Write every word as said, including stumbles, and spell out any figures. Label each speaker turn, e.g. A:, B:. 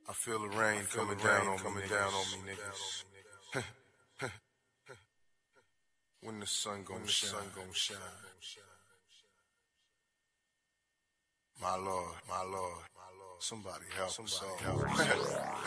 A: I feel the rain feel coming, the rain down, on coming me, down on me, niggas. When the sun gon' shine, sun gon' shine. My Lord, my Lord, my Lord. Somebody help, somebody help.